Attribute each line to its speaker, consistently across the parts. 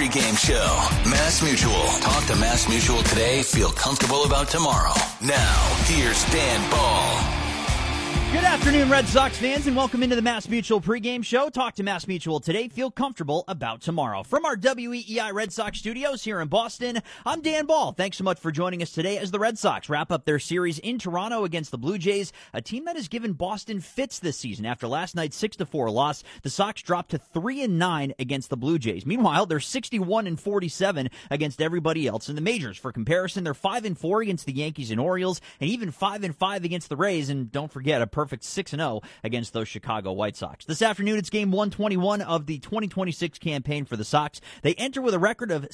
Speaker 1: pregame show. Mass Mutual. Talk to Mass Mutual today. Feel comfortable about tomorrow. Now, here's Dan Ball.
Speaker 2: Good afternoon, Red Sox fans, and welcome into the Mass Mutual pregame show. Talk to Mass Mutual today. Feel comfortable about tomorrow. From our WEEI Red Sox studios here in Boston, I'm Dan Ball. Thanks so much for joining us today as the Red Sox wrap up their series in Toronto against the Blue Jays, a team that has given Boston fits this season. After last night's 6-4 loss, the Sox dropped to 3-9 against the Blue Jays. Meanwhile, they're 61-47 against everybody else in the majors. For comparison, they're 5-4 against the Yankees and Orioles, and even 5-5 against the Rays. And don't forget, a perfect 6-0 against those Chicago White Sox. This afternoon, it's game 121 of the 2026 campaign for the Sox. They enter with a record of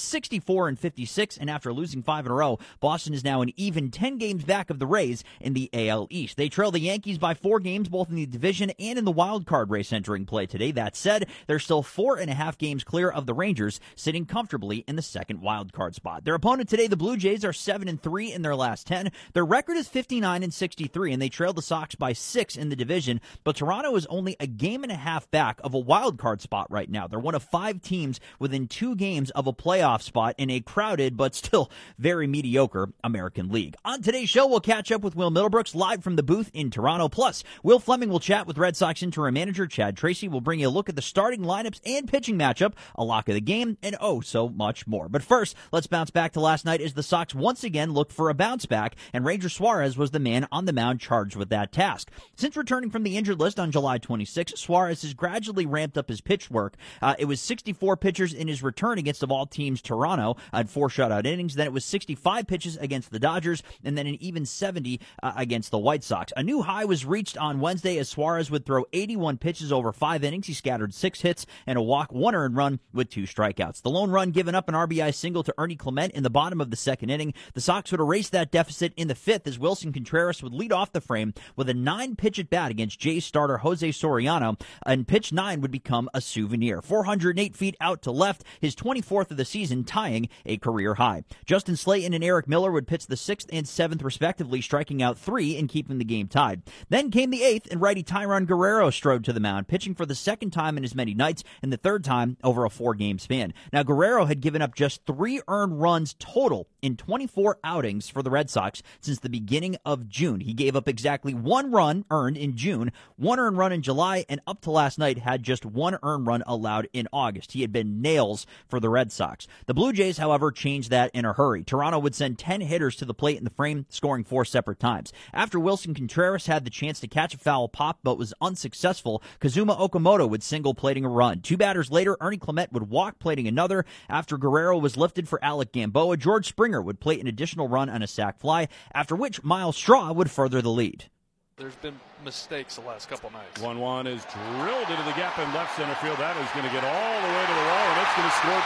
Speaker 2: 64-56, and after losing 5 in a row, Boston is now an even 10 games back of the Rays in the AL East. They trail the Yankees by 4 games, both in the division and in the wild card race entering play today. That said, they're still 4.5 games clear of the Rangers, sitting comfortably in the second wild card spot. Their opponent today, the Blue Jays, are 7-3 in their last 10. Their record is 59-63, and they trail the Sox by 6 in the division, but Toronto is only a game and a half back of a wild card spot right now. They're one of 5 teams within 2 games of a playoff spot in a crowded but still very mediocre American League. On today's show, we'll catch up with Will Middlebrooks live from the booth in Toronto. Plus, Will Fleming will chat with Red Sox interim manager Chad Tracy. We'll bring you a look at the starting lineups and pitching matchup, a lock of the game, and oh so much more. But first, let's bounce back to last night as the Sox once again looked for a bounce back, and Ranger Suarez was the man on the mound charged with that task. Since returning from the injured list on July 26, Suarez has gradually ramped up his pitch work. It was 64 pitchers in his return against, of all teams, Toronto, at 4 shutout innings. Then it was 65 pitches against the Dodgers, and then an even 70 against the White Sox. A new high was reached on Wednesday as Suarez would throw 81 pitches over 5 innings. He scattered 6 hits and a walk, 1 earned run with 2 strikeouts. The lone run given up an RBI single to Ernie Clement in the bottom of the second inning. The Sox would erase that deficit in the 5th as Wilson Contreras would lead off the frame with a 9-pitch at bat against Jays starter Jose Soriano, and pitch 9 would become a souvenir. 408 feet out to left, his 24th of the season, tying a career high. Justin Slayton and Eric Miller would pitch the 6th and 7th respectively, striking out 3 and keeping the game tied. Then came the 8th, and righty Tyron Guerrero strode to the mound, pitching for the 2nd time in as many nights and the 3rd time over a 4-game span. Now, Guerrero had given up just 3 earned runs total in 24 outings for the Red Sox since the beginning of June. He gave up exactly 1 run earned in June, 1 earned run in July, and up to last night had just 1 earned run allowed in August. He had been nails for the Red Sox. The Blue Jays, however, changed that in a hurry. Toronto would send 10 hitters to the plate in the frame, scoring 4 separate times. After Wilson Contreras had the chance to catch a foul pop but was unsuccessful, Kazuma Okamoto would single plating a run. 2 batters later, Ernie Clement would walk plating another. After Guerrero was lifted for Alec Gamboa, George Springer would plate an additional run on a sac fly, after which Miles Straw would further the lead.
Speaker 3: There's been mistakes the last couple nights.
Speaker 4: 1-1 is drilled into the gap in left center field. That is going to get all the way to the wall, and it's going to score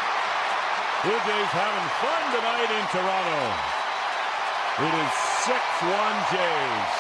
Speaker 4: 2. Blue Jays having fun tonight in Toronto. It is 6-1 Jays.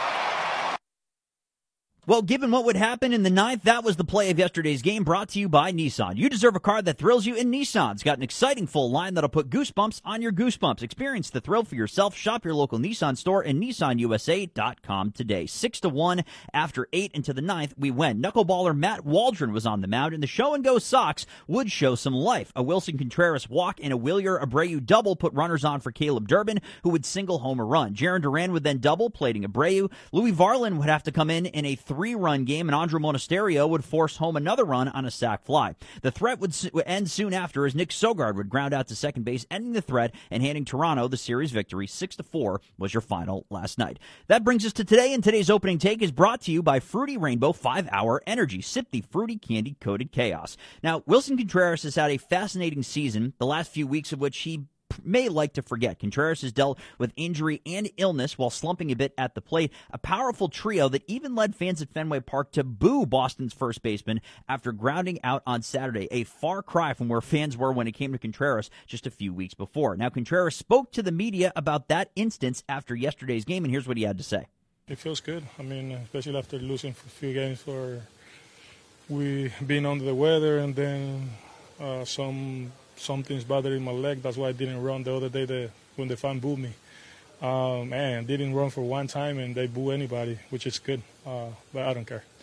Speaker 2: Well, given what would happen in the 9th, that was the play of yesterday's game, brought to you by Nissan. You deserve a car that thrills you, and Nissan's got an exciting full line that'll put goosebumps on your goosebumps. Experience the thrill for yourself. Shop your local Nissan store and nissanusa.com today. 6-1 after 8 into the 9th, we win. Knuckleballer Matt Waldron was on the mound, and the show-and-go Sox would show some life. A Wilson Contreras walk and a Wilyer Abreu double put runners on for Caleb Durbin, who would single home a run. Jaron Duran would then double, plating Abreu. Louis Varland would have to come in a 3-run game, and Andrew Monasterio would force home another run on a sac fly. The threat would end soon after as Nick Sogard would ground out to second base, ending the threat and handing Toronto the series victory. 6-4 was your final last night. That brings us to today, and today's opening take is brought to you by Fruity Rainbow 5-Hour Energy. Sip the fruity candy-coated chaos. Now, Wilson Contreras has had a fascinating season, the last few weeks of which he may like to forget. Contreras has dealt with injury and illness while slumping a bit at the plate. A powerful trio that even led fans at Fenway Park to boo Boston's first baseman after grounding out on Saturday. A far cry from where fans were when it came to Contreras just a few weeks before. Now, Contreras spoke to the media about that instance after yesterday's game, and here's what he had to say.
Speaker 5: It feels good. I mean, especially after losing for a few games where we been under the weather, and then something's bothering my leg. That's why I didn't run the other day when the fan booed me. Didn't run for one time, and they boo anybody, which is good. But I don't care.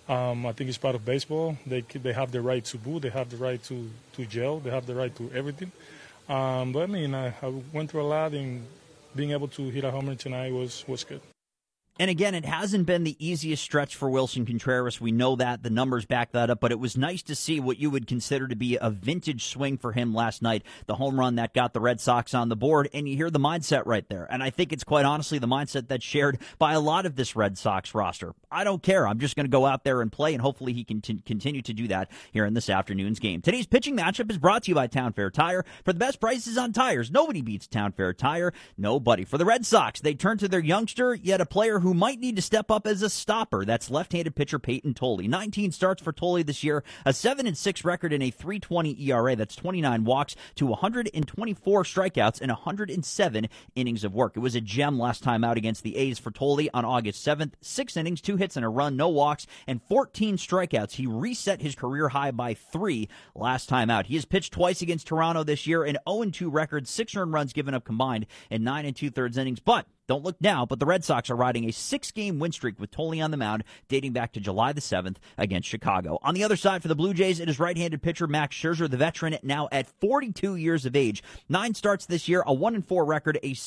Speaker 5: I think it's part of baseball. They have the right to boo. They have the right to yell. They have the right to everything. But, I mean, I went through a lot, and being able to hit a homer tonight was good.
Speaker 2: And again, it hasn't been the easiest stretch for Wilson Contreras. We know that. The numbers back that up. But it was nice to see what you would consider to be a vintage swing for him last night. The home run that got the Red Sox on the board. And you hear the mindset right there. And I think it's quite honestly the mindset that's shared by a lot of this Red Sox roster. I don't care. I'm just going to go out there and play. And hopefully he can continue to do that here in this afternoon's game. Today's pitching matchup is brought to you by Town Fair Tire. For the best prices on tires, nobody beats Town Fair Tire. Nobody. For the Red Sox, they turn to their youngster, yet a player who might need to step up as a stopper. That's left-handed pitcher Peyton Tolle. 19 starts for Tolle this year, a 7-6 record and a 3.20 ERA. That's 29 walks to 124 strikeouts and 107 innings of work. It was a gem last time out against the A's for Tolle on August 7th. 6 innings, 2 hits and a run, no walks, and 14 strikeouts. He reset his career high by 3 last time out. He has pitched twice against Toronto this year, an 0-2 record, 6 earned runs given up combined in 9 2/3 innings. But don't look now, but the Red Sox are riding a 6-game win streak with Tolle on the mound dating back to July the 7th against Chicago. On the other side for the Blue Jays, it is right-handed pitcher Max Scherzer, the veteran, now at 42 years of age. 9 starts this year, a 1-4 record, a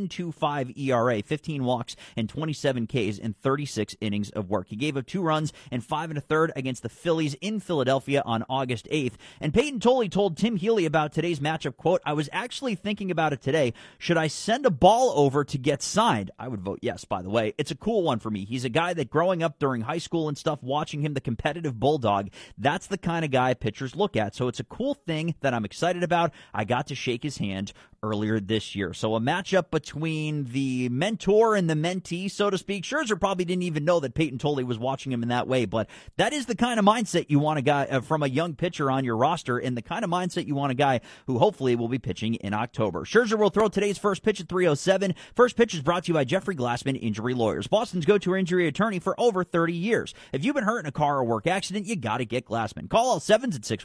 Speaker 2: 7.25 ERA, 15 walks, and 27 Ks in 36 innings of work. He gave up 2 runs and 5 1/3 against the Phillies in Philadelphia on August 8th. And Peyton Tolle told Tim Healy about today's matchup, quote, "I was actually thinking about it today. Should I send a ball over to get signed?" I would vote yes, by the way. It's a cool one for me. He's a guy that growing up during high school and stuff, watching him, the competitive bulldog, that's the kind of guy pitchers look at. So it's a cool thing that I'm excited about. I got to shake his hand earlier this year. So a matchup between the mentor and the mentee, so to speak. Scherzer probably didn't even know that Peyton Tolle was watching him in that way, but that is the kind of mindset you want a guy from a young pitcher on your roster, and the kind of mindset you want a guy who hopefully will be pitching in October. Scherzer will throw today's first pitch at 3:07. First pitch is brought to you by Jeffrey Glassman Injury Lawyers, Boston's go-to injury attorney for over 30 years. If you've been hurt in a car or work accident, you got to get Glassman. Call all 7s at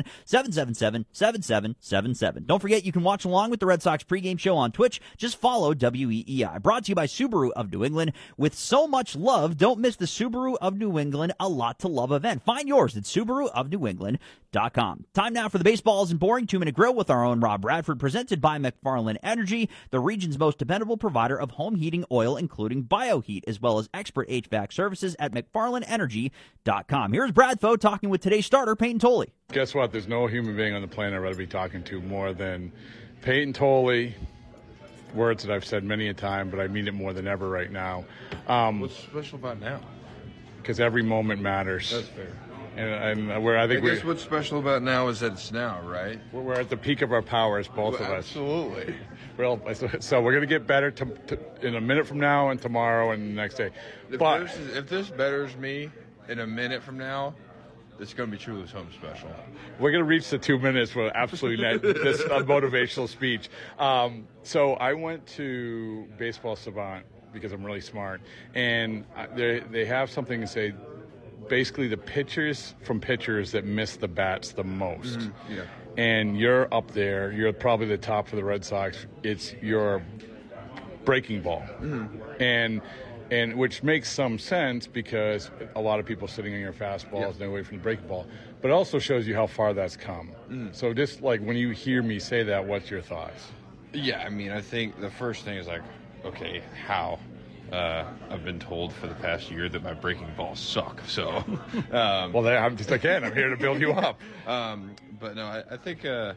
Speaker 2: 617-777-7777. Don't forget, you can watch along with the Red Sox pregame show on Twitch. Just follow WEEI. Brought to you by Subaru of New England. With so much love, don't miss the Subaru of New England A Lot to Love event. Find yours at SubaruofNewEngland.com. Time now for the Baseball Isn't Boring 2-minute grill with our own Rob Bradford, presented by McFarland Energy, the region's most dependable provider of home heating oil, including BioHeat, as well as expert HVAC services at McFarlandEnergy.com. Here's Bradfo talking with today's starter, Peyton Tolle.
Speaker 6: Guess what? There's no human being on the planet I'd rather be talking to more than Peyton Tolle. Words that I've said many a time, but I mean it more than ever right now.
Speaker 7: What's special about now?
Speaker 6: Because every moment matters.
Speaker 7: That's fair.
Speaker 6: And where I
Speaker 7: guess what's special about now is that it's now, right?
Speaker 6: We're at the peak of our powers, both of us.
Speaker 7: Absolutely.
Speaker 6: Well, so we're going to get better in a minute from now and tomorrow and the next day.
Speaker 7: If this betters me in a minute from now, it's going to be truly something special.
Speaker 6: We're going to reach the 2 minutes for absolutely this motivational speech. So I went to Baseball Savant because I'm really smart, and they have something to say. Basically, the pitchers that miss the bats the most.
Speaker 7: Mm-hmm. Yeah.
Speaker 6: And you're up there. You're probably the top for the Red Sox. It's your breaking ball. Mm-hmm. And which makes some sense because a lot of people sitting on your fastballs and away from the breaking ball. But it also shows you how far that's come. Mm. So just like when you hear me say that, what's your thoughts?
Speaker 7: Yeah, I mean, I think the first thing is like, okay, how? I've been told for the past year that my breaking balls suck. So,
Speaker 6: well, I'm here to build you up.
Speaker 7: But no, I think it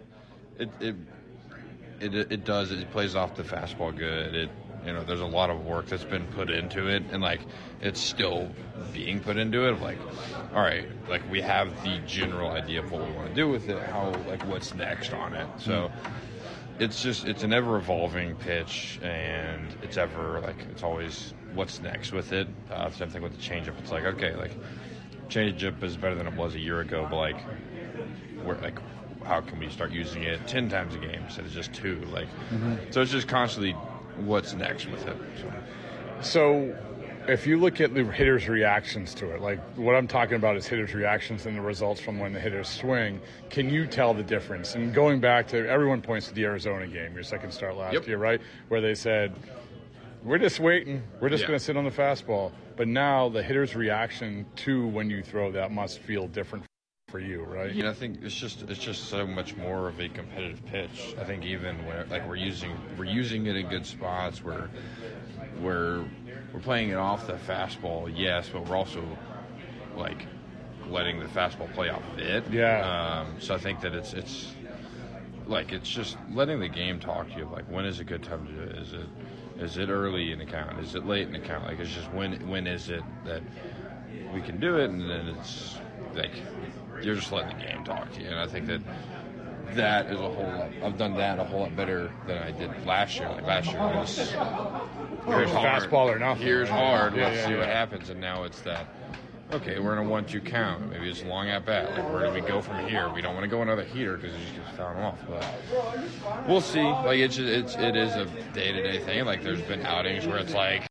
Speaker 7: does. It plays off the fastball good. There's a lot of work that's been put into it, and like it's still being put into it. Like, all right, like we have the general idea of what we want to do with it. How, like, what's next on it? So. It's an ever-evolving pitch, and it's always what's next with it. Same thing with the changeup. It's like, okay, like changeup is better than it was a year ago, but how can we start using it 10 times a game instead of just 2? So it's just constantly what's next with it.
Speaker 6: So if you look at the hitters' reactions to it, like what I'm talking about is hitters' reactions and the results from when the hitters swing, can you tell the difference? And going back to, everyone points to the Arizona game, your second start last year, right? Where they said, we're just waiting. We're just
Speaker 7: Yeah.
Speaker 6: going to sit on the fastball. But now the hitter's reaction to when you throw that must feel different for you, right?
Speaker 7: I think it's just so much more of a competitive pitch. I think even when we're using it in good spots, we're playing it off the fastball, yes, but we're also like letting the fastball play off of it.
Speaker 6: Yeah.
Speaker 7: So I think that it's just letting the game talk to you. Like, when is a good time to do it? Is it early in the count? Is it late in the count? Like, it's just when is it that we can do it? And then it's like you're just letting the game talk to you. And I think that is a whole lot. I've done that a whole lot better than I did last year. Like, last year was here's hard.
Speaker 6: Fastball or nothing.
Speaker 7: Here's hard.
Speaker 6: Yeah,
Speaker 7: Let's see what happens. And now it's that. Okay, we're in a 1-2 count. Maybe it's a long at bat. Like, where do we go from here? We don't want to go another heater because it just gets fouled off. But we'll see. Like, it is a day-to-day thing. Like, there's been outings where it's like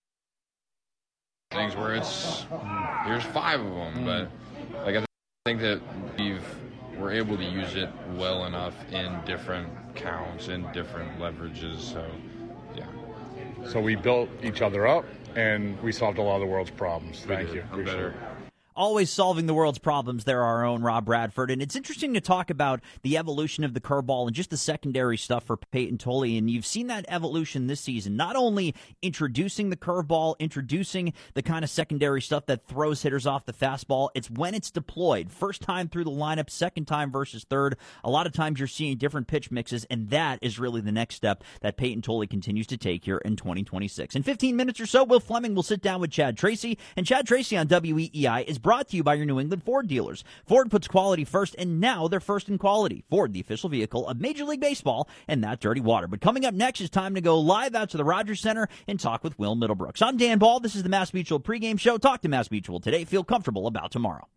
Speaker 7: things where it's here's 5 of them. But like, I think that we're able to use it well enough in different counts and different leverages. So yeah.
Speaker 6: So we built each other up, and we solved a lot of the world's problems. Thank you.
Speaker 7: I'm better.
Speaker 2: Always solving the world's problems. They're our own Rob Bradford. And it's interesting to talk about the evolution of the curveball and just the secondary stuff for Peyton Tolley. And you've seen that evolution this season, not only introducing the curveball, introducing the kind of secondary stuff that throws hitters off the fastball. It's when it's deployed. First time through the lineup, second time versus third. A lot of times you're seeing different pitch mixes, and that is really the next step that Peyton Tolley continues to take here in 2026. In 15 minutes or so, Will Fleming will sit down with Chad Tracy. And Chad Tracy on WEEI is brought to you by your New England Ford dealers. Ford puts quality first, and now they're first in quality. Ford, the official vehicle of Major League Baseball and that dirty water. But coming up next is time to go live out to the Rogers Center and talk with Will Middlebrooks. I'm Dan Ball. This is the Mass Mutual pregame show. Talk to Mass Mutual today. Feel comfortable about tomorrow.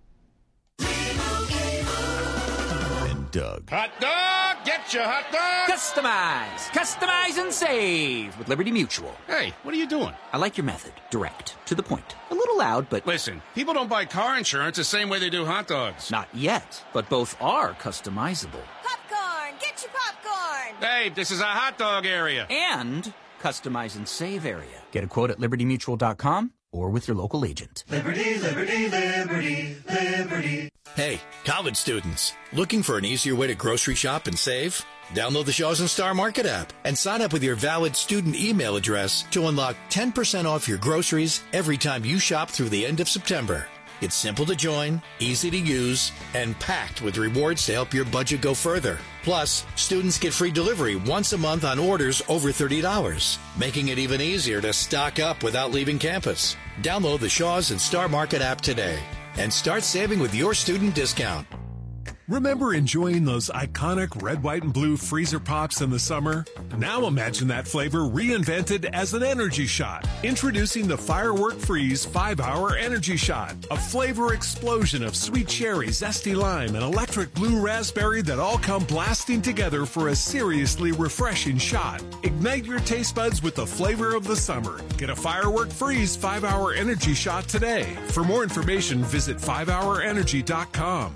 Speaker 8: And Doug.
Speaker 9: Hot dog! Get your hot dog!
Speaker 10: Customize and save with Liberty Mutual.
Speaker 9: Hey, what are you doing?
Speaker 10: I like your method. Direct. To the point. A little loud, but...
Speaker 9: Listen, people don't buy car insurance the same way they do hot dogs.
Speaker 10: Not yet, but both are customizable.
Speaker 11: Popcorn! Get your popcorn!
Speaker 9: Hey, this is a hot dog area.
Speaker 10: And customize and save area. Get a quote at libertymutual.com or with your local agent.
Speaker 8: Liberty, liberty, liberty, liberty. Hey, college students, looking for an easier way to grocery shop and save? Download the Shaw's and Star Market app and sign up with your valid student email address to unlock 10% off your groceries every time you shop through the end of September. It's simple to join, easy to use, and packed with rewards to help your budget go further. Plus, students get free delivery once a month on orders over $30, making it even easier to stock up without leaving campus. Download the Shaw's and Star Market app today and start saving with your student discount.
Speaker 12: Remember enjoying those iconic red, white, and blue freezer pops in the summer? Now imagine that flavor reinvented as an energy shot. Introducing the Firework Freeze 5-Hour Energy Shot. A flavor explosion of sweet cherry, zesty lime, and electric blue raspberry that all come blasting together for a seriously refreshing shot. Ignite your taste buds with the flavor of the summer. Get a Firework Freeze 5-Hour Energy Shot today. For more information, visit 5hourenergy.com.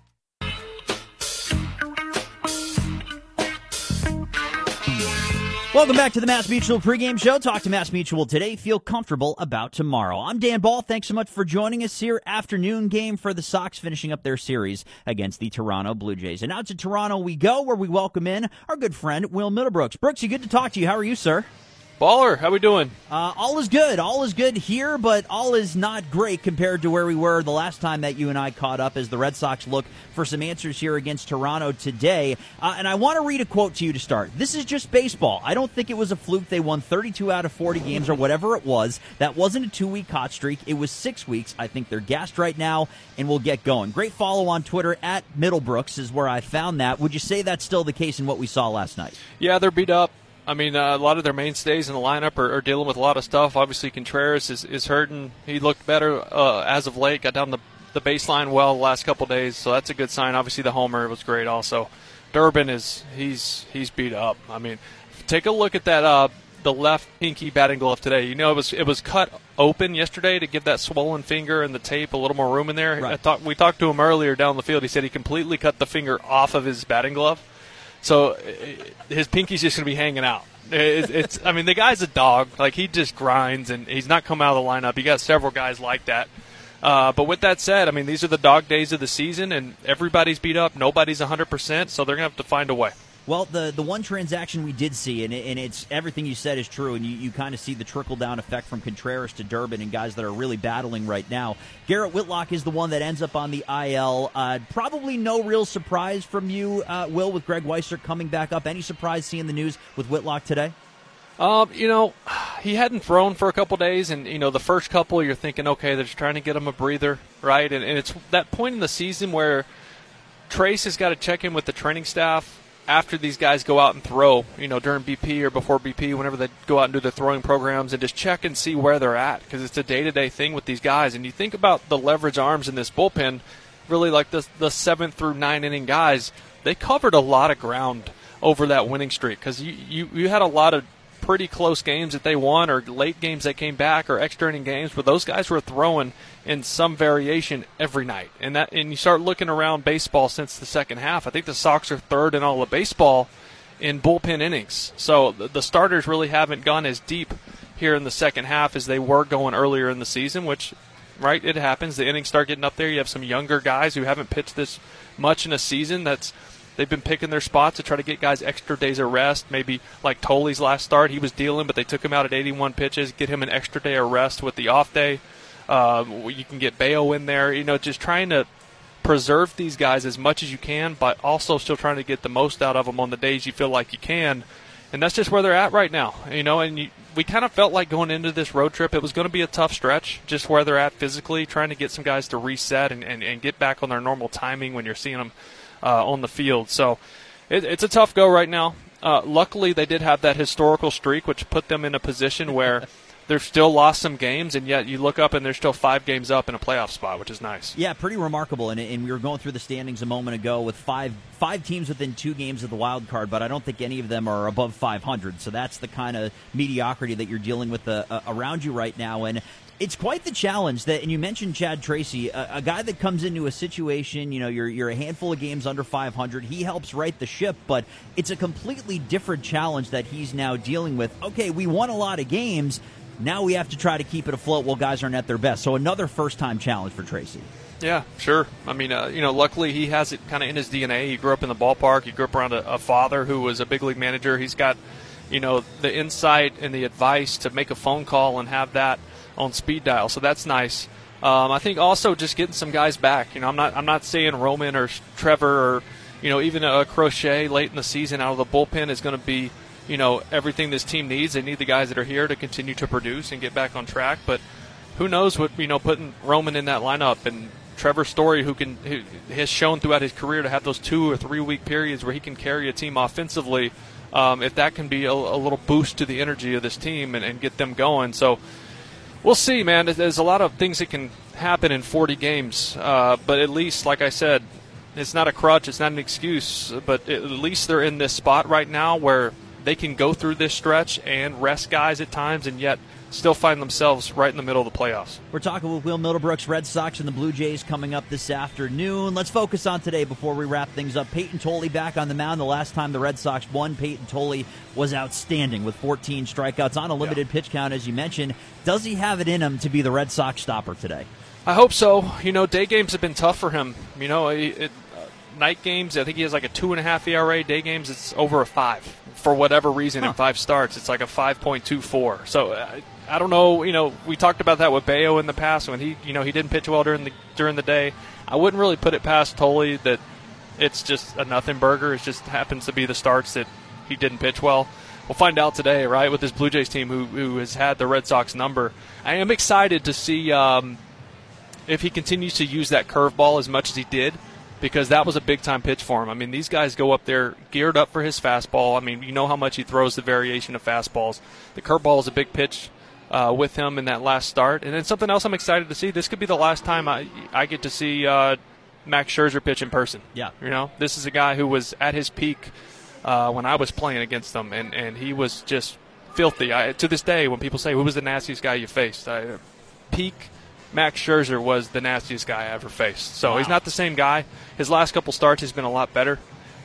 Speaker 2: Welcome back to the Mass Mutual pregame show. Talk to Mass Mutual today. Feel comfortable about tomorrow. I'm Dan Ball. Thanks so much for joining us here. Afternoon game for the Sox finishing up their series against the Toronto Blue Jays. And out to Toronto we go, where we welcome in our good friend, Will Middlebrooks. Brooksy, good to talk to you. How are you, sir?
Speaker 3: Baller, how we doing?
Speaker 2: All is good. All is good here, but all is not great compared to where we were the last time that you and I caught up as the Red Sox look for some answers here against Toronto today. And I want to read a quote to you to start. This is just baseball. I don't think it was a fluke. They won 32 out of 40 games or whatever it was. That wasn't a 2-week hot streak. It was 6 weeks. I think they're gassed right now, and we'll get going. Great follow on Twitter at Middlebrooks is where I found that. Would you say that's still the case in what we saw last night?
Speaker 3: Yeah, they're beat up. I mean, a lot of their mainstays in the lineup are dealing with a lot of stuff. Obviously, Contreras is hurting. He looked better as of late, got down the baseline well the last couple days, so that's a good sign. Obviously, the homer was great also. Durbin, he's beat up. I mean, take a look at that the left pinky batting glove today. You know, it was cut open yesterday to give that swollen finger and the tape a little more room in there.
Speaker 2: Right.
Speaker 3: We talked to him earlier down the field. He said he completely cut the finger off of his batting glove. So his pinky's just going to be hanging out. I mean, the guy's a dog. Like, he just grinds, and he's not coming out of the lineup. You got several guys like that. But with that said, I mean, these are the dog days of the season, and everybody's beat up. Nobody's 100%, so they're going to have to find a way.
Speaker 2: Well, the one transaction we did see, and it's everything you said is true, and you kind of see the trickle-down effect from Contreras to Durbin and guys that are really battling right now. Garrett Whitlock is the one that ends up on the IL. Probably no real surprise from you, Will, with Greg Weissert coming back up. Any surprise seeing the news with Whitlock today?
Speaker 3: He hadn't thrown for a couple days, and, the first couple you're thinking, okay, they're just trying to get him a breather, right? And it's that point in the season where Trace has got to check in with the training staff after these guys go out and throw, during BP or before BP, whenever they go out and do their throwing programs, and just check and see where they're at, because it's a day-to-day thing with these guys. And you think about the leverage arms in this bullpen, really like the 7th through 9 inning guys, they covered a lot of ground over that winning streak, because you had a lot of pretty close games that they won, or late games that came back, or extra inning games, but those guys were throwing in some variation every night. And you start looking around baseball since the second half. I think the Sox are third in all of baseball in bullpen innings. So the starters really haven't gone as deep here in the second half as they were going earlier in the season, which, right, it happens. The innings start getting up there. You have some younger guys who haven't pitched this much in a season. They've been picking their spots to try to get guys extra days of rest. Maybe like Tolley's last start, he was dealing, but they took him out at 81 pitches, get him an extra day of rest with the off day. You can get Bayo in there, just trying to preserve these guys as much as you can, but also still trying to get the most out of them on the days you feel like you can. And that's just where they're at right now, and we kind of felt like going into this road trip, it was going to be a tough stretch, just where they're at physically, trying to get some guys to reset and get back on their normal timing when you're seeing them on the field. So it's a tough go right now. Luckily, they did have that historical streak, which put them in a position where they've still lost some games, and yet you look up and they're still 5 games up in a playoff spot, which is nice.
Speaker 2: Yeah, pretty remarkable. And we were going through the standings a moment ago with five teams within 2 games of the wild card, but I don't think any of them are above 500. So that's the kind of mediocrity that you're dealing with around you right now. And it's quite the challenge and you mentioned Chad Tracy, a guy that comes into a situation, you're a handful of games under 500. He helps right the ship, but it's a completely different challenge that he's now dealing with. Okay, we won a lot of games. Now we have to try to keep it afloat while guys aren't at their best. So another first-time challenge for Tracy. Yeah, sure. I mean, luckily he has it kind of in his DNA. He grew up in the ballpark. He grew up around a father who was a big league manager. He's got, the insight and the advice to make a phone call and have that on speed dial. So that's nice. I think also just getting some guys back. I'm not saying Roman or Trevor or, even a Crochet late in the season out of the bullpen is going to be, everything this team needs. They need the guys that are here to continue to produce and get back on track. But who knows what, putting Roman in that lineup and Trevor Story, who has shown throughout his career to have those 2 or 3 week periods where he can carry a team offensively, if that can be a little boost to the energy of this team and get them going. So we'll see, man. There's a lot of things that can happen in 40 games. But at least, like I said, it's not a crutch. It's not an excuse. But at least they're in this spot right now where they can go through this stretch and rest guys at times and yet still find themselves right in the middle of the playoffs. We're talking with Will Middlebrooks, Red Sox and the Blue Jays coming up this afternoon. Let's focus on today before we wrap things up. Peyton Tolley back on the mound. The last time the Red Sox won, Peyton Tolley was outstanding with 14 strikeouts on a limited pitch count, as you mentioned. Does he have it in him to be the Red Sox stopper today? I hope so. Day games have been tough for him. Night games, I think he has like a 2.5 ERA. Day games, it's over a 5 for whatever reason. In 5 starts, it's like a 5.24. So I don't know. We talked about that with Bayo in the past when he didn't pitch well during the day. I wouldn't really put it past Tolley that it's just a nothing burger. It just happens to be the starts that he didn't pitch well. We'll find out today, right, with this Blue Jays team who has had the Red Sox number. I am excited to see if he continues to use that curveball as much as he did, because that was a big-time pitch for him. I mean, these guys go up there geared up for his fastball. I mean, how much he throws the variation of fastballs. The curveball is a big pitch with him in that last start. And then something else I'm excited to see, this could be the last time I get to see Max Scherzer pitch in person. Yeah. This is a guy who was at his peak when I was playing against him, and he was just filthy. To this day, when people say, who was the nastiest guy you faced? Peak Max Scherzer was the nastiest guy I ever faced. So He's not the same guy. His last couple starts has been a lot better.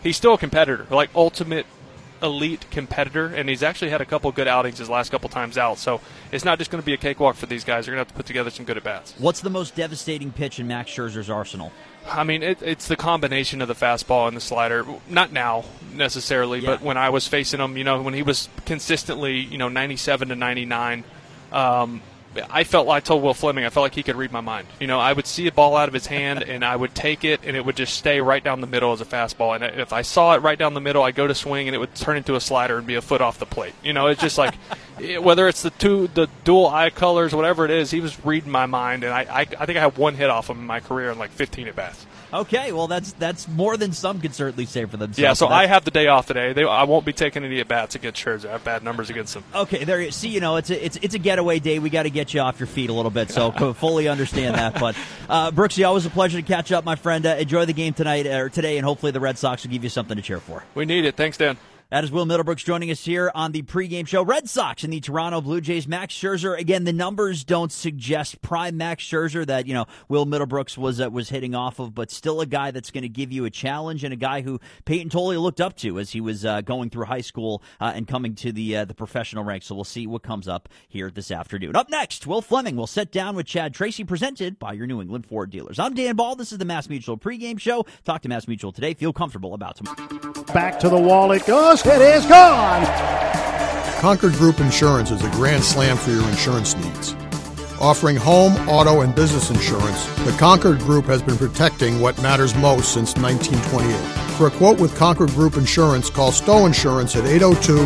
Speaker 3: he's still a competitor, like ultimate elite competitor, and he's actually had a couple good outings his last couple times out. So it's not just going to be a cakewalk for these guys. They're going to have to put together some good at-bats.
Speaker 2: What's the most devastating pitch in Max Scherzer's arsenal?
Speaker 3: I mean, it's the combination of the fastball and the slider. Not now, necessarily, but when I was facing him, when he was consistently, 97 to 99, I told Will Fleming, I felt like he could read my mind. I would see a ball out of his hand, and I would take it, and it would just stay right down the middle as a fastball. And if I saw it right down the middle, I'd go to swing, and it would turn into a slider and be a foot off the plate. It's just like, whether it's the dual eye colors, whatever it is, he was reading my mind, and I think I had one hit off him in my career in like 15 at-bats.
Speaker 2: Okay, well, that's more than some could certainly say for themselves.
Speaker 3: Yeah, so I have the day off today. I won't be taking any at-bats against Scherzer. I have bad numbers against them.
Speaker 2: Okay, there you see, it's a getaway day. We got to get you off your feet a little bit, so fully understand that. But, Brooksy, always a pleasure to catch up, my friend. Enjoy the game today, and hopefully the Red Sox will give you something to cheer for.
Speaker 3: We need it. Thanks, Dan.
Speaker 2: That is Will Middlebrooks joining us here on the pregame show. Red Sox and the Toronto Blue Jays. Max Scherzer, again, the numbers don't suggest prime Max Scherzer that, Will Middlebrooks was hitting off of, but still a guy that's going to give you a challenge and a guy who Peyton Tolley looked up to as he was going through high school and coming to the professional ranks. So we'll see what comes up here this afternoon. Up next, Will Fleming will sit down with Chad Tracy, presented by your New England Ford dealers. I'm Dan Ball. This is the Mass Mutual pregame show. Talk to Mass Mutual today. Feel comfortable about tomorrow.
Speaker 13: Back to the wall it goes. It is gone.
Speaker 14: Concord Group Insurance is a grand slam for your insurance needs. Offering home, auto, and business insurance, the Concord Group has been protecting what matters most since 1928. For a quote with Concord Group Insurance, call Stowe Insurance at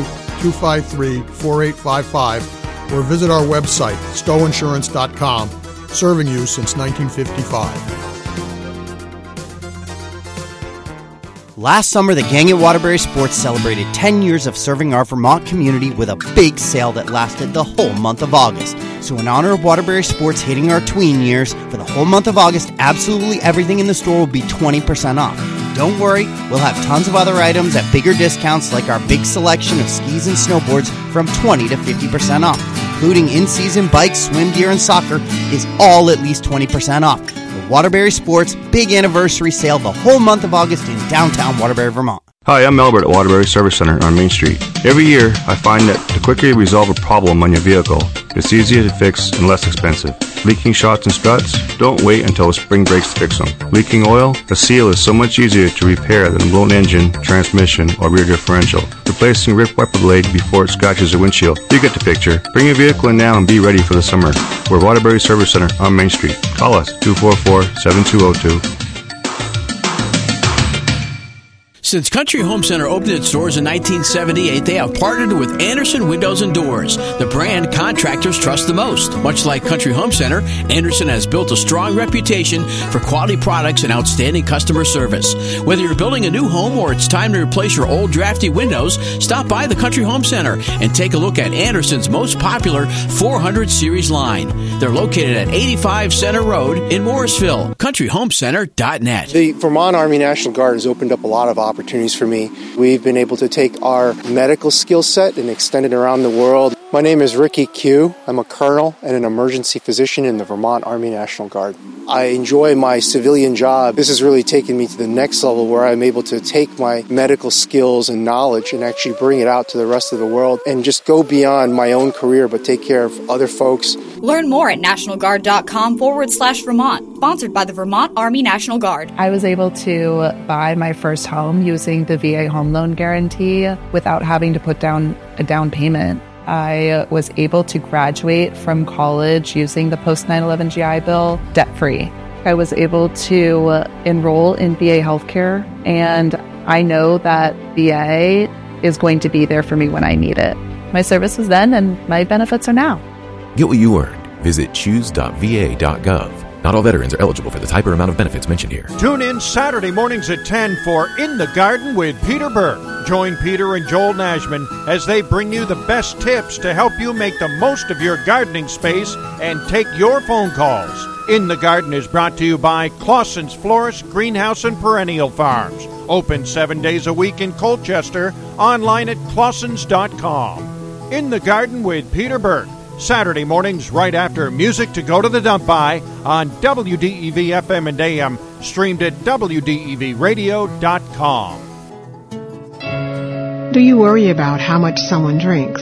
Speaker 14: 802-253-4855 or visit our website, stoweinsurance.com, serving you since 1955.
Speaker 15: Last summer, the gang at Waterbury Sports celebrated 10 years of serving our Vermont community with a big sale that lasted the whole month of August. So in honor of Waterbury Sports hitting our tween years, for the whole month of August, absolutely everything in the store will be 20% off. Don't worry, we'll have tons of other items at bigger discounts, like our big selection of skis and snowboards from 20 to 50% off, including in-season bikes, swim gear, and soccer is all at least 20% off. The Waterbury Sports Big Anniversary Sale the whole month of August in downtown Waterbury, Vermont.
Speaker 16: Hi, I'm Albert at Waterbury Service Center on Main Street. Every year, I find that the quicker you resolve a problem on your vehicle, it's easier to fix and less expensive. Leaking shocks and struts? Don't wait until the spring breaks to fix them. Leaking oil? A seal is so much easier to repair than a blown engine, transmission, or rear differential. Replacing ripped wiper blade before it scratches the windshield. You get the picture. Bring your vehicle in now and be ready for the summer. We're Waterbury Service Center on Main Street. Call us 244-7202.
Speaker 17: Since Country Home Center opened its doors in 1978, they have partnered with Anderson Windows and Doors, the brand contractors trust the most. Much like Country Home Center, Anderson has built a strong reputation for quality products and outstanding customer service. Whether you're building a new home or it's time to replace your old drafty windows, stop by the Country Home Center and take a look at Anderson's most popular 400 series line. They're located at 85 Center Road in Morrisville. CountryHomeCenter.net.
Speaker 18: The Vermont Army National Guard has opened up a lot of opportunities for me. We've been able to take our medical skill set and extend it around the world. My name is Ricky Q. I'm a colonel and an emergency physician in the Vermont Army National Guard. I enjoy my civilian job. This has really taken me to the next level where I'm able to take my medical skills and knowledge and actually bring it out to the rest of the world and just go beyond my own career but take care of other folks.
Speaker 19: Learn more at nationalguard.com/Vermont. Sponsored by the Vermont Army National Guard.
Speaker 20: I was able to buy my first home using the VA home loan guarantee without having to put down a down payment. I was able to graduate from college using the post 9/11 GI Bill debt-free. I was able to enroll in VA healthcare, and I know that VA is going to be there for me when I need it. My service was then, and my benefits are now.
Speaker 21: Get what you earned. Visit choose.va.gov. Not all veterans are eligible for the type or amount of benefits mentioned here.
Speaker 13: Tune in Saturday mornings at 10 for In the Garden with Peter Burke. Join Peter and Joel Nashman as they bring you the best tips to help you make the most of your gardening space and take your phone calls. In the Garden is brought to you by Clausen's Florist, Greenhouse, and Perennial Farms. Open 7 days a week in Colchester. Online at clausens.com. In the Garden with Peter Burke. Saturday mornings right after Music to Go to the Dump By on WDEV FM and AM, streamed at WDEVradio.com.
Speaker 1: Do you worry about how much someone drinks?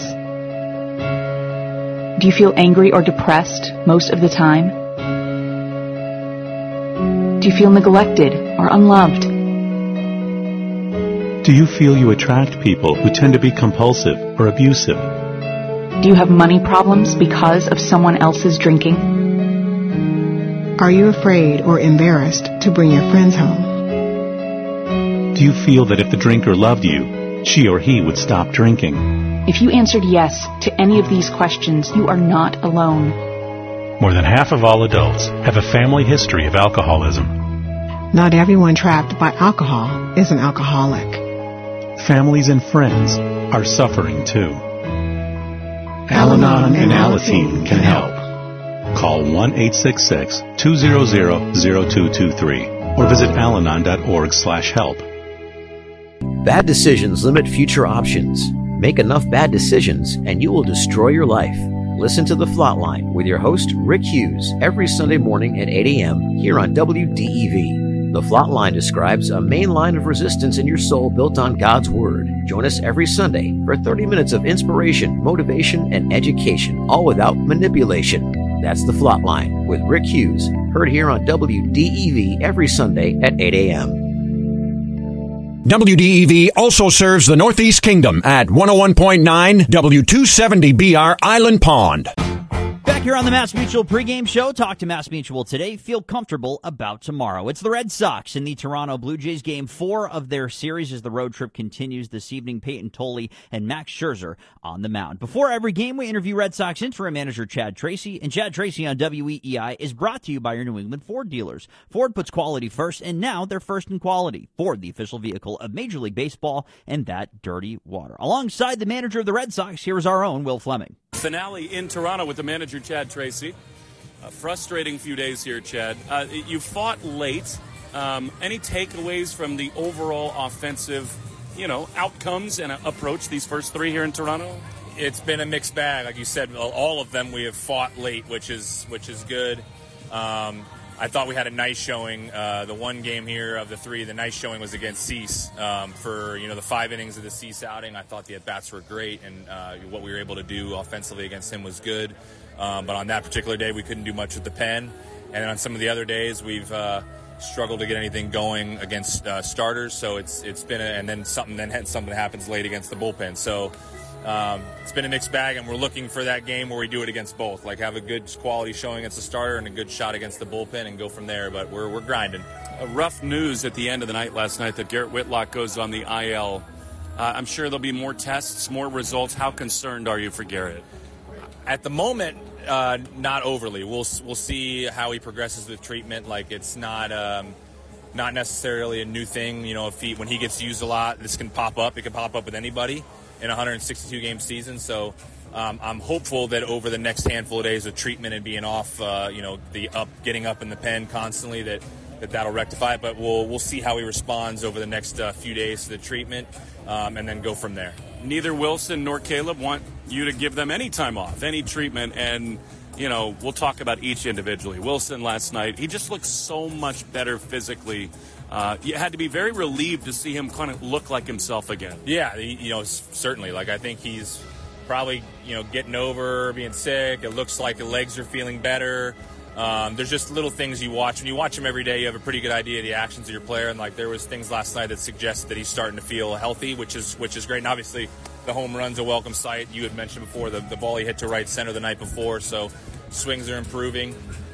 Speaker 22: Do you feel angry or depressed most of the time? Do you feel neglected or unloved?
Speaker 23: Do you feel you attract people who tend to be compulsive or abusive?
Speaker 22: Do you have money problems because of someone else's drinking?
Speaker 1: Are you afraid or embarrassed to bring your friends home?
Speaker 23: Do you feel that if the drinker loved you, she or he would stop drinking?
Speaker 22: If you answered yes to any of these questions, you are not alone.
Speaker 23: More than half of all adults have a family history of alcoholism.
Speaker 1: Not everyone trapped by alcohol is an alcoholic.
Speaker 23: Families and friends are suffering too. Al-Anon and Alateen can help. Call 1-866-200-0223 or visit alanon.org/help.
Speaker 24: Bad decisions limit future options. Make enough bad decisions and you will destroy your life. Listen to The Flatline with your host, Rick Hughes, every Sunday morning at 8 a.m. here on WDEV. The Flatline describes a main line of resistance in your soul built on God's Word. Join us every Sunday for 30 minutes of inspiration, motivation, and education, all without manipulation. That's The Flatline with Rick Hughes, heard here on WDEV every Sunday at 8 a.m.
Speaker 13: WDEV also serves the Northeast Kingdom at 101.9 W270BR Island Pond.
Speaker 2: Back here on the Mass Mutual pregame show, talk to Mass Mutual today. Feel comfortable about tomorrow. It's the Red Sox in the Toronto Blue Jays. Game 4 of their series as the road trip continues this evening. Peyton Tolley and Max Scherzer on the mound. Before every game, we interview Red Sox interim manager Chad Tracy. And Chad Tracy on WEEI is brought to you by your New England Ford dealers. Ford puts quality first, and now they're first in quality. Ford, the official vehicle of Major League Baseball and that dirty water. Alongside the manager of the Red Sox, here is our own Will Fleming.
Speaker 25: Finale in Toronto with the manager, Chad Tracy. A frustrating few days here, Chad. You fought late. Any takeaways from the overall offensive, outcomes and approach these first 3 here in Toronto?
Speaker 26: It's been a mixed bag. Like you said, all of them we have fought late, which is good. I thought we had a nice showing. The one game here of the 3, the nice showing was against Cease for the 5 innings of the Cease outing. I thought the at-bats were great, and what we were able to do offensively against him was good. But on that particular day, we couldn't do much with the pen. And then on some of the other days, we've struggled to get anything going against starters. So it's been and then something happens late against the bullpen. So it's been a mixed bag, and we're looking for that game where we do it against both, like have a good quality showing against the starter and a good shot against the bullpen and go from there. But we're grinding.
Speaker 25: Rough news at the end of the night last night that Garrett Whitlock goes on the IL. I'm sure there'll be more tests, more results. How concerned are you for Garrett?
Speaker 26: At the moment, not overly. We'll see how he progresses with treatment. Like, it's not necessarily a new thing. When he gets used a lot, this can pop up. It can pop up with anybody in a 162-game season. So I'm hopeful that over the next handful of days of treatment and being off, getting up in the pen constantly, that'll rectify it. But we'll see how he responds over the next few days to the treatment, and then go from there.
Speaker 25: Neither Wilson nor Caleb want you to give them any time off, any treatment, and we'll talk about each individually. Wilson last night, he just looked so much better physically. You had to be very relieved to see him kind of look like himself again.
Speaker 26: Yeah, certainly. Like, I think he's probably, getting over being sick. It looks like the legs are feeling better. There's just little things you watch. When you watch him every day, you have a pretty good idea of the actions of your player. And, there was things last night that suggested that he's starting to feel healthy, which is great. And obviously, the home run's a welcome sight. You had mentioned before the ball he hit to right center the night before. So swings are improving.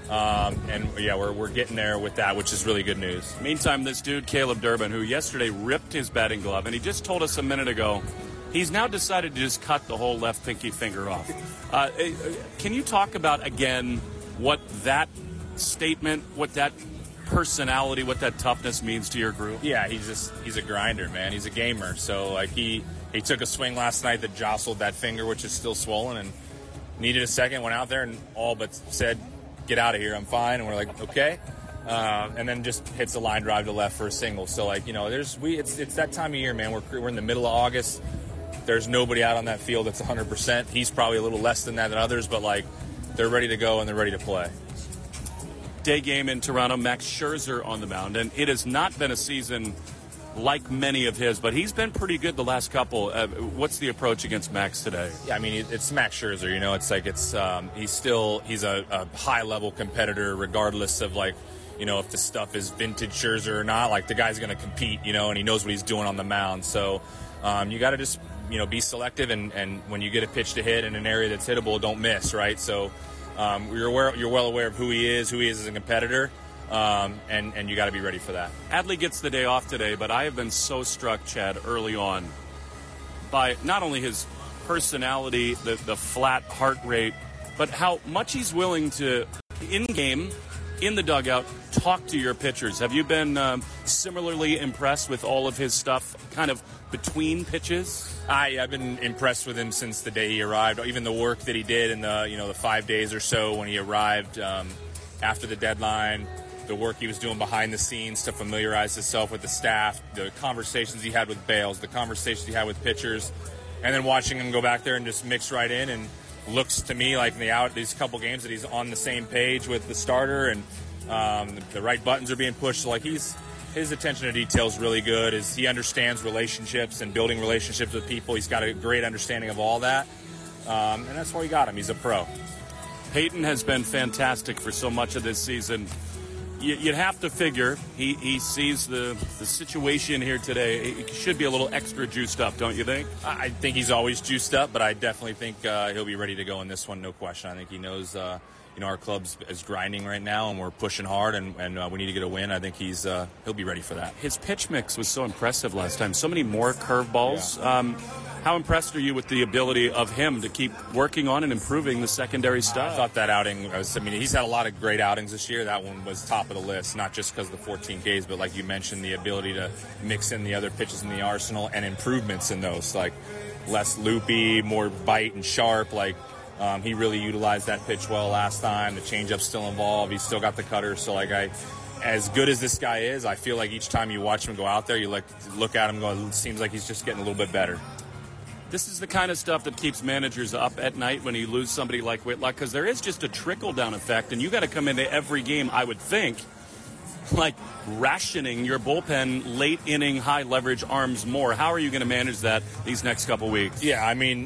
Speaker 26: We're getting there with that, which is really good news.
Speaker 25: Meantime, this dude, Caleb Durbin, who yesterday ripped his batting glove, and he just told us a minute ago, he's now decided to just cut the whole left pinky finger off. Can you talk about, again, what that statement, what that personality, what that toughness means to your group?
Speaker 26: Yeah, he's a grinder, man. He's a gamer. So, he took a swing last night that jostled that finger, which is still swollen, and needed a second, went out there and all but said, "Get out of here, I'm fine." And we're like, okay. And then just hits a line drive to left for a single. So, it's that time of year, man. We're in the middle of August. There's nobody out on that field that's 100%. He's probably a little less than that than others, but, they're ready to go and they're ready to play.
Speaker 25: Day game in Toronto, Max Scherzer on the mound. And it has not been a season like many of his, but he's been pretty good the last couple. What's the approach against Max today?
Speaker 26: Yeah, I mean, it's Max Scherzer. You know, it's like he's a high-level competitor regardless of, like, you know, if the stuff is vintage Scherzer or not. Like, the guy's going to compete, you know, and he knows what he's doing on the mound. So you got to just, you know, be selective, and when you get a pitch to hit in an area that's hittable, don't miss, right? So you're well aware of who he is as a competitor. And you got to be ready for that.
Speaker 25: Adley gets the day off today, but I have been so struck, Chad, early on by not only his personality, the flat heart rate, but how much he's willing to, in-game, in the dugout, talk to your pitchers. Have you been similarly impressed with all of his stuff kind of between pitches?
Speaker 26: I've been impressed with him since the day he arrived, even the work that he did in the 5 days or so when he arrived after the deadline. The work he was doing behind the scenes to familiarize himself with the staff, the conversations he had with Bales, the conversations he had with pitchers, and then watching him go back there and just mix right in, and looks to me like in these couple games that he's on the same page with the starter, and the right buttons are being pushed. So like his attention to detail is really good. He understands relationships and building relationships with people. He's got a great understanding of all that, and that's why we got him. He's a pro.
Speaker 25: Peyton has been fantastic for so much of this season. You'd have to figure he sees the situation here today. He should be a little extra juiced up, don't you think?
Speaker 26: I think he's always juiced up, but I definitely think he'll be ready to go in this one, no question. I think he knows our club's is grinding right now, and we're pushing hard, and we need to get a win. I think he'll be ready for that.
Speaker 25: His pitch mix was so impressive last time. So many more curveballs. Yeah. How impressed are you with the ability of him to keep working on and improving the secondary stuff?
Speaker 26: I thought that outing he's had a lot of great outings this year. That one was top of the list, not just because of the 14 Ks, but like you mentioned, the ability to mix in the other pitches in the arsenal and improvements in those, like less loopy, more bite and sharp. Like he really utilized that pitch well last time. The changeup's still involved. He's still got the cutter. So as good as this guy is, I feel like each time you watch him go out there, you look at him going, it seems like he's just getting a little bit better.
Speaker 25: This is the kind of stuff that keeps managers up at night when you lose somebody like Whitlock, because there is just a trickle-down effect, and you got to come into every game, I would think, like rationing your bullpen late-inning, high-leverage arms more. How are you going to manage that these next couple weeks?
Speaker 26: Yeah, I mean,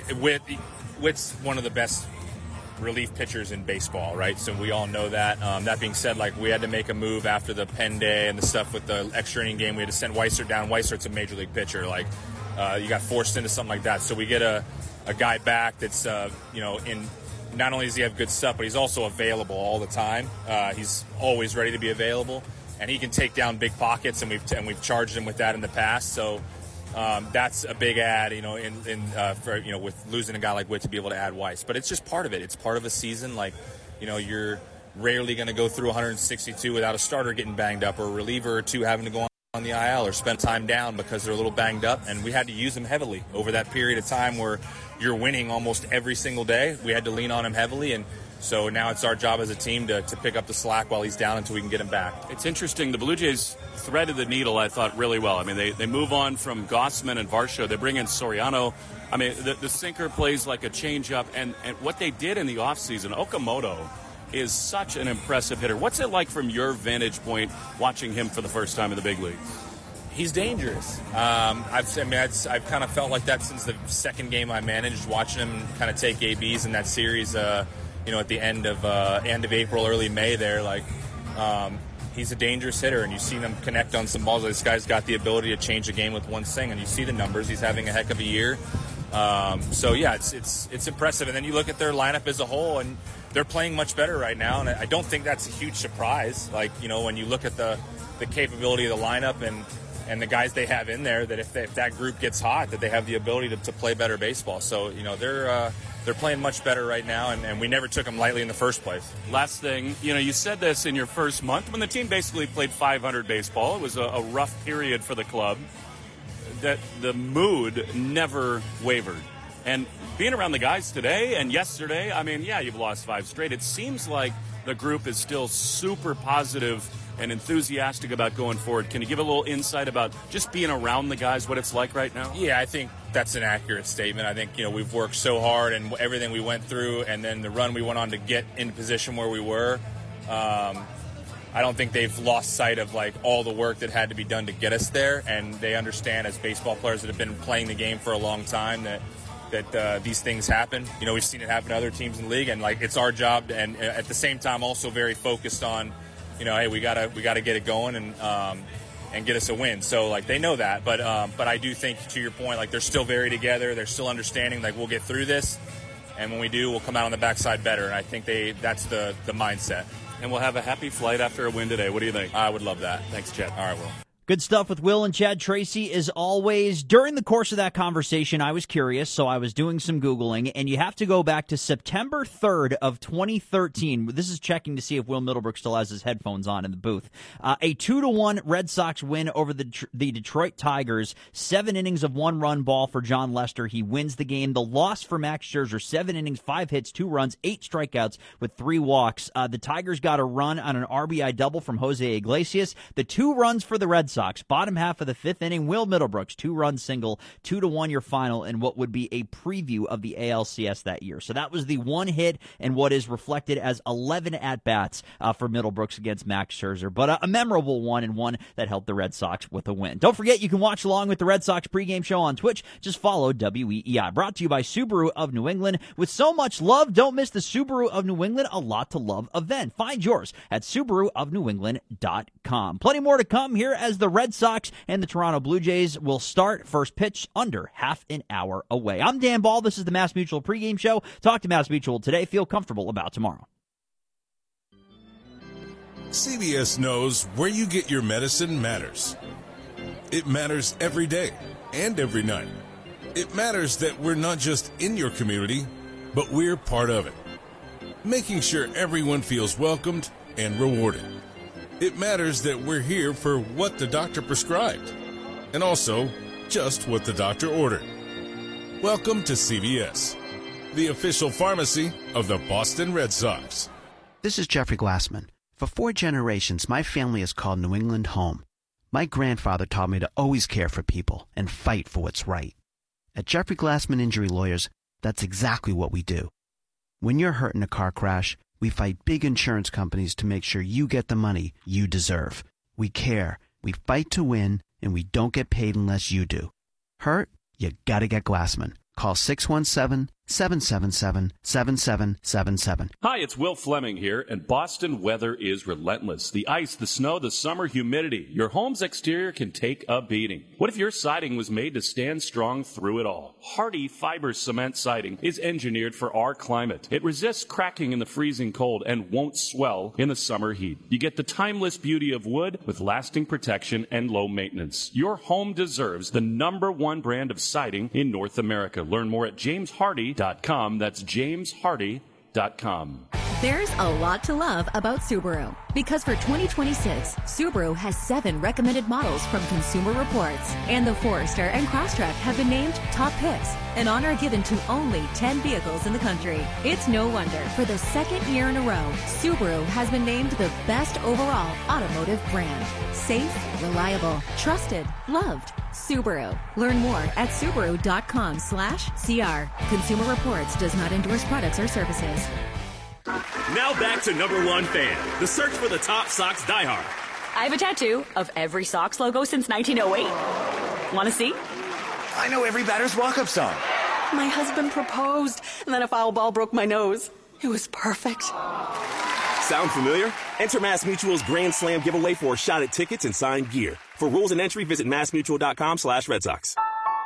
Speaker 26: Whit's one of the best relief pitchers in baseball, right? So we all know that. That being said, we had to make a move after the Penn Day and the stuff with the extra inning game. We had to send Weissert down. Weisert's a major league pitcher. You got forced into something like that. So we get a guy back that's, in not only does he have good stuff, but he's also available all the time. He's always ready to be available, and he can take down big pockets, and we've charged him with that in the past. So that's a big add, with losing a guy like Witt to be able to add Weiss. But it's just part of it. It's part of a season. You're rarely going to go through 162 without a starter getting banged up or a reliever or two having to go on the IL or spend time down because they're a little banged up, and we had to use him heavily over that period of time where you're winning almost every single day. We had to lean on him heavily, and so now it's our job as a team to pick up the slack while he's down until we can get him back.
Speaker 25: It's interesting. The Blue Jays threaded the needle, I thought, really well. I mean, they move on from Gossman and Varsho. They bring in Soriano. I mean, the sinker plays like a changeup, and what they did in the offseason, Okamoto is such an impressive hitter. What's it like from your vantage point watching him for the first time in the big leagues?
Speaker 26: He's dangerous. I've kind of felt like that since the second game I managed, watching him kind of take ABs in that series. At the end of April, early May, there, he's a dangerous hitter, and you've seen him connect on some balls. This guy's got the ability to change a game with one swing, and you see the numbers. He's having a heck of a year. It's impressive. And then you look at their lineup as a whole, and they're playing much better right now, and I don't think that's a huge surprise. When you look at the capability of the lineup and the guys they have in there, that if that group gets hot, that they have the ability to play better baseball. So, they're playing much better right now, and we never took them lightly in the first place.
Speaker 25: Last thing, you said this in your first month when the team basically played 500 baseball. It was a rough period for the club. That the mood never wavered. And being around the guys today and yesterday, I mean, yeah, you've lost 5 straight. It seems like the group is still super positive and enthusiastic about going forward. Can you give a little insight about just being around the guys, what it's like right now?
Speaker 26: Yeah, I think that's an accurate statement. I think, we've worked so hard and everything we went through, and then the run we went on to get in position where we were. I don't think they've lost sight of like all the work that had to be done to get us there, and they understand as baseball players that have been playing the game for a long time that these things happen. You know, we've seen it happen to other teams in the league, and like it's our job, and at the same time also very focused on, you know, hey, we gotta get it going and get us a win. So like they know that, but I do think, to your point, like they're still very together. They're still understanding like we'll get through this, and when we do, we'll come out on the backside better. And I think that's the mindset.
Speaker 25: And we'll have a happy flight after a win today. What do you think?
Speaker 26: I would love that.
Speaker 25: Thanks, Chad.
Speaker 26: All right, Will.
Speaker 2: Good stuff with Will and Chad Tracy, as always. During the course of that conversation, I was curious, so I was doing some Googling, and you have to go back to September 3rd of 2013. This is checking to see if Will Middlebrook still has his headphones on in the booth. A 2-1 Red Sox win over the Detroit Tigers. 7 innings of 1-run ball for John Lester. He wins the game. The loss for Max Scherzer, 7 innings, 5 hits, 2 runs, 8 strikeouts with 3 walks. The Tigers got a run on an RBI double from Jose Iglesias. The 2 runs for the Red Sox. Bottom half of the 5th inning, Will Middlebrooks, 2-run single, 2-1 your final in what would be a preview of the ALCS that year. So that was the 1 hit and what is reflected as 11 at-bats for Middlebrooks against Max Scherzer. But a memorable one, and one that helped the Red Sox with a win. Don't forget, you can watch along with the Red Sox pregame show on Twitch. Just follow WEEI. Brought to you by Subaru of New England. With so much love, don't miss the Subaru of New England A Lot to Love event. Find yours at SubaruofNewEngland.com. Plenty more to come here as the Red Sox and the Toronto Blue Jays will start. First pitch under half an hour away. I'm Dan Ball. This is the Mass Mutual pregame show. Talk to Mass Mutual today. Feel comfortable about tomorrow.
Speaker 4: CVS knows where you get your medicine matters. It matters every day and every night. It matters that we're not just in your community, but we're part of it, making sure everyone feels welcomed and rewarded. It matters that we're here for what the doctor prescribed, and also just what the doctor ordered. Welcome to CVS, the official pharmacy of the Boston Red Sox.
Speaker 5: This is Jeffrey Glassman. For 4 generations, my family has called New England home. My grandfather taught me to always care for people and fight for what's right. At Jeffrey Glassman Injury Lawyers, that's exactly what we do. When you're hurt in a car crash, we fight big insurance companies to make sure you get the money you deserve. We care, we fight to win, and we don't get paid unless you do. Hurt? You gotta get Glassman. Call 617-777-7777.
Speaker 25: Hi, it's Will Fleming here, and Boston weather is relentless. The ice, the snow, the summer humidity. Your home's exterior can take a beating. What if your siding was made to stand strong through it all? Hardy Fiber Cement Siding is engineered for our climate. It resists cracking in the freezing cold and won't swell in the summer heat. You get the timeless beauty of wood with lasting protection and low maintenance. Your home deserves the #1 brand of siding in North America. Learn more at JamesHardy.com. That's JamesHardy.com.
Speaker 6: There's a lot to love about Subaru, because for 2026, Subaru has 7 recommended models from Consumer Reports, and the Forester and Crosstrek have been named top picks, an honor given to only 10 vehicles in the country. It's no wonder, for the 2nd year in a row, Subaru has been named the best overall automotive brand. Safe, reliable, trusted, loved. Subaru. Learn more at Subaru.com/CR. Consumer Reports does not endorse products or services.
Speaker 7: Now back to #1 fan, the search for the top Sox diehard.
Speaker 19: I have a tattoo of every Sox logo since 1908. Want to see?
Speaker 7: I know every batter's walk-up song.
Speaker 19: My husband proposed, and then a foul ball broke my nose. It was perfect.
Speaker 7: Sound familiar? Enter Mass Mutual's Grand Slam giveaway for a shot at tickets and signed gear. For rules and entry, visit massmutual.com/Red Sox.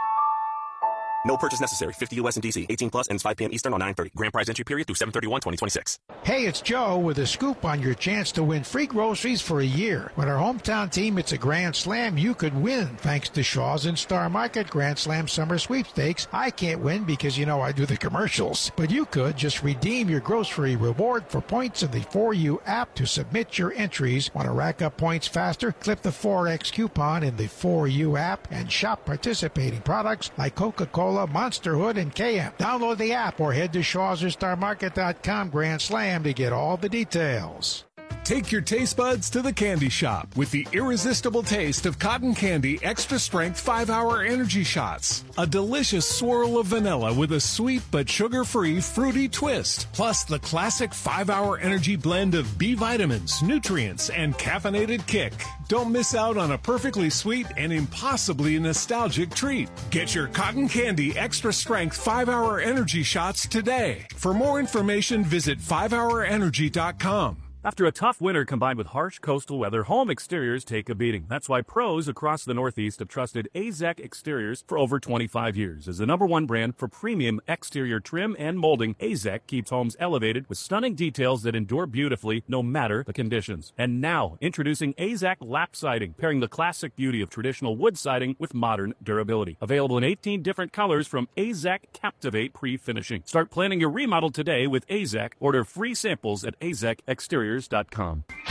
Speaker 7: No purchase necessary. 50 U.S. and D.C. 18 plus ends 5 p.m. Eastern on 9/30. Grand prize entry period through 7/31/2026.
Speaker 9: Hey, it's Joe with a scoop on your chance to win free groceries for a year. When our hometown team hits a Grand Slam, you could win. Thanks to Shaw's and Star Market Grand Slam Summer Sweepstakes. I can't win because, I do the commercials. But you could just redeem your grocery reward for points in the 4U app to submit your entries. Want to rack up points faster? Clip the 4X coupon in the 4U app and shop participating products like Coca-Cola, Monster Hood, and KM. Download the app or head to Shaw's or StarMarket.com Grand Slam to get all the details.
Speaker 3: Take your taste buds to the candy shop with the irresistible taste of Cotton Candy Extra Strength 5-Hour Energy Shots. A delicious swirl of vanilla with a sweet but sugar-free fruity twist. Plus the classic 5-Hour Energy blend of B vitamins, nutrients, and caffeinated kick. Don't miss out on a perfectly sweet and impossibly nostalgic treat. Get your Cotton Candy Extra Strength 5-Hour Energy Shots today. For more information, visit 5hourenergy.com.
Speaker 8: After a tough winter combined with harsh coastal weather, home exteriors take a beating. That's why pros across the Northeast have trusted AZEK Exteriors for over 25 years. As the #1 brand for premium exterior trim and molding, AZEK keeps homes elevated with stunning details that endure beautifully no matter the conditions. And now, introducing AZEK Lap Siding, pairing the classic beauty of traditional wood siding with modern durability. Available in 18 different colors from AZEK Captivate Pre-Finishing. Start planning your remodel today with AZEK. Order free samples at AZEKExteriors.com.